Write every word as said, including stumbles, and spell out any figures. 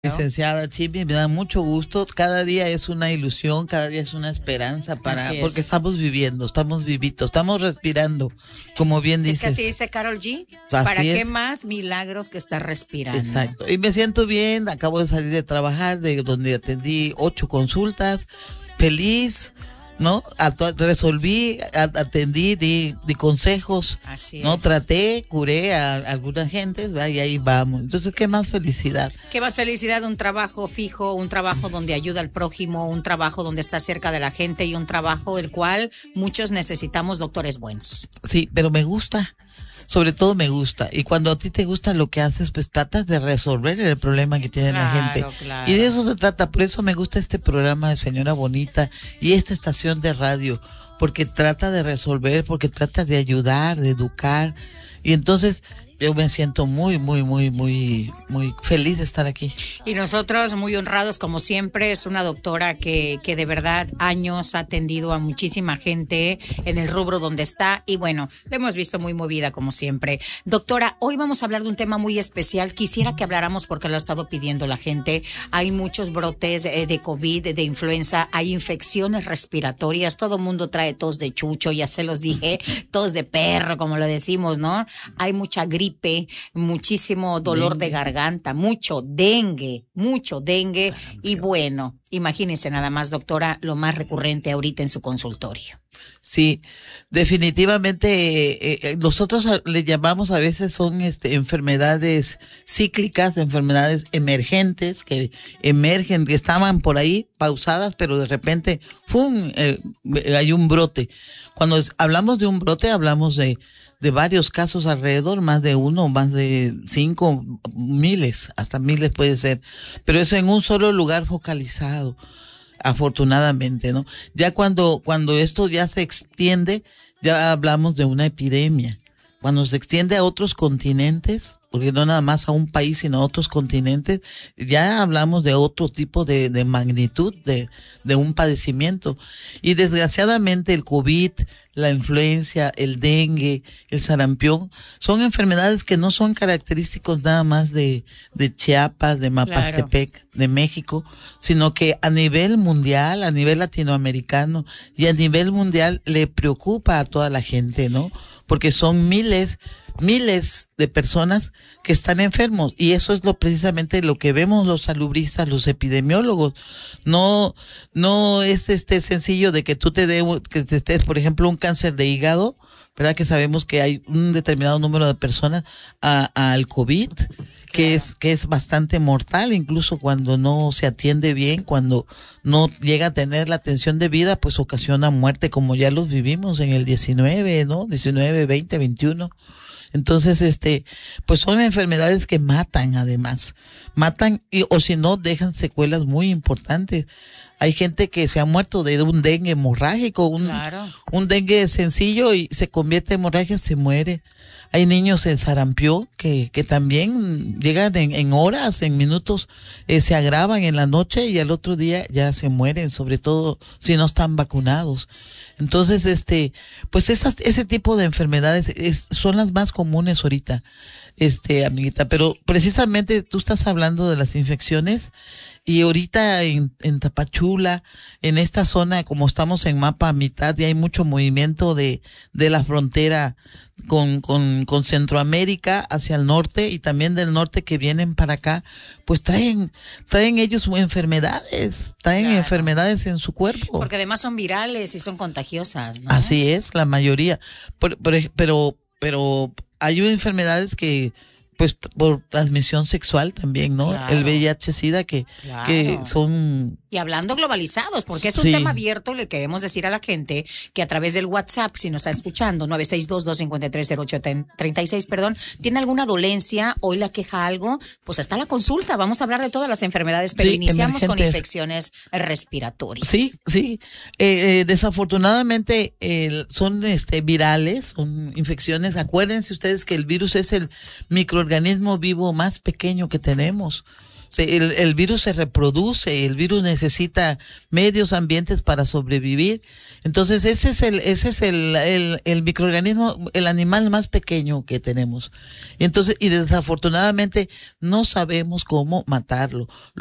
Licenciada Chipi, me da mucho gusto. Cada día es una ilusión, cada día es una esperanza para, porque estamos viviendo, estamos vivitos, estamos respirando, como bien dices. Es que así dice Karol G. Así ¿Para es. qué más milagros que estar respirando? Exacto. Y me siento bien, acabo de salir de trabajar, de donde atendí ocho consultas, feliz, ¿no? Atu- resolví, a- atendí, di, di consejos, Así ¿no? es. Traté, curé a, a algunas gentes, ¿verdad? Y ahí vamos. Entonces, ¿qué más felicidad? ¿Qué más felicidad? Un trabajo fijo, un trabajo donde ayuda al prójimo, un trabajo donde está cerca de la gente y un trabajo el cual muchos necesitamos doctores buenos. Sí, pero me gusta. Sobre todo me gusta. Y cuando a ti te gusta lo que haces, pues tratas de resolver el problema que tiene la gente. Claro, claro. Y de eso se trata. Por eso me gusta este programa de Señora Bonita y esta estación de radio. Porque trata de resolver, porque trata de ayudar, de educar. Y entonces yo me siento muy, muy, muy, muy, muy feliz de estar aquí. Y nosotros muy honrados como siempre. Es una doctora que, que de verdad años ha atendido a muchísima gente en el rubro donde está y bueno, la hemos visto muy movida como siempre. Doctora, hoy vamos a hablar de un tema muy especial. Quisiera que habláramos porque lo ha estado pidiendo la gente. Hay muchos brotes eh, de COVID, de influenza, hay infecciones respiratorias, todo mundo trae tos de chucho, ya se los dije, tos de perro como lo decimos, ¿no? Hay mucha gripe, muchísimo dolor Dengue. de garganta, mucho dengue, mucho dengue y bueno, imagínense nada más, doctora, lo más recurrente ahorita en su consultorio. Sí, definitivamente eh, eh, nosotros a- le llamamos a veces son este enfermedades cíclicas, enfermedades emergentes que emergen, que estaban por ahí pausadas, pero de repente ¡fum! Eh, hay un brote. Cuando es- hablamos de un brote, hablamos de de varios casos alrededor, más de uno, más de cinco, miles, hasta miles puede ser, pero eso en un solo lugar focalizado, afortunadamente, ¿no? Ya cuando, cuando esto ya se extiende, ya hablamos de una epidemia. Cuando se extiende a otros continentes, porque no nada más a un país, sino a otros continentes, ya hablamos de otro tipo de, de magnitud de, de un padecimiento. Y desgraciadamente el COVID, la influencia, el dengue, el sarampión, son enfermedades que no son característicos nada más de, de Chiapas, de Mapastepec, de México, sino que a nivel mundial, a nivel latinoamericano y a nivel mundial le preocupa a toda la gente, ¿no? Porque son miles, miles de personas que están enfermos y eso es lo precisamente lo que vemos los salubristas, los epidemiólogos. No, no es este sencillo de que tú te dé, que te estés, por ejemplo, un cáncer de hígado, ¿verdad? Que sabemos que hay un determinado número de personas a, a al COVID, que Claro. es que es bastante mortal, incluso cuando no se atiende bien, cuando no llega a tener la atención debida, pues ocasiona muerte, como ya los vivimos en el diecinueve, ¿no? diecinueve, veinte, veintiuno. Entonces, este, pues son enfermedades que matan además, matan y, o si no, dejan secuelas muy importantes. Hay gente que se ha muerto de un dengue hemorrágico, un, Claro. un dengue sencillo y se convierte en hemorragia, se muere. Hay niños en sarampión que, que también llegan en, en horas, en minutos, eh, se agravan en la noche y al otro día ya se mueren, sobre todo si no están vacunados. Entonces, este, pues esas, ese tipo de enfermedades es, son las más comunes ahorita, este, amiguita. Pero precisamente tú estás hablando de las infecciones y ahorita en, en Tapachula, en esta zona, como estamos en mapa a mitad y hay mucho movimiento de, de la frontera con, con, con Centroamérica hacia el norte y también del norte que vienen para acá, pues traen, traen ellos enfermedades, traen Claro. enfermedades en su cuerpo. Porque además son virales y son contagiosas, ¿no? Así es, la mayoría. Por- por ej- pero, pero hay enfermedades que, pues, por transmisión sexual también, ¿no? Claro. El V I H, SIDA, que, Claro. que son... Y hablando globalizados, porque es un Sí. tema abierto, le queremos decir a la gente que a través del WhatsApp, si nos está escuchando, nueve seis dos, dos cinco tres, cero ocho tres seis, perdón, tiene alguna dolencia, hoy la queja algo, pues está la consulta, vamos a hablar de todas las enfermedades, pero Sí, iniciamos con emergentes. infecciones respiratorias. Sí, sí. Eh, eh, desafortunadamente eh, son este virales, son infecciones. Acuérdense ustedes que el virus es el microorganismo vivo más pequeño que tenemos. Se- El, el virus se reproduce, el virus necesita medios ambientes para sobrevivir. Entonces ese es el, ese es el, el, el microorganismo, el animal más pequeño que tenemos. Entonces, y desafortunadamente no sabemos cómo matarlo.